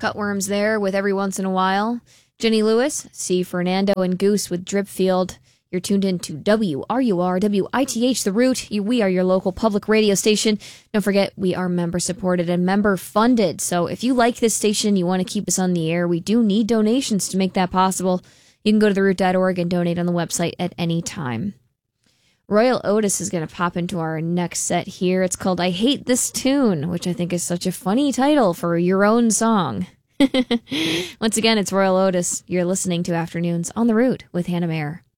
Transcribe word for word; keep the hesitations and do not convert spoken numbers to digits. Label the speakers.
Speaker 1: Cutworms there with Every Once in a While. Jenny Lewis, C. Fernando and Goose with Dripfield. You're tuned in to W R U R W I T H, The Root. We are your local public radio station. Don't forget, we are member-supported and member-funded. So if you like this station, you want to keep us on the air, we do need donations to make that possible. You can go to the root dot org and donate on the website at any time. Royal Otis is going to pop into our next set here. It's called I Hate This Tune, which I think is such a funny title for your own song. Once again, it's Royal Otis. You're listening to Afternoons on the Root with Hannah Mayer.